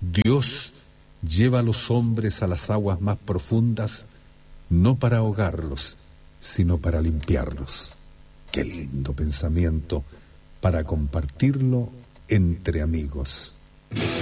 Dios lleva a los hombres a las aguas más profundas, no para ahogarlos, sino para limpiarlos. Qué lindo pensamiento para compartirlo entre amigos.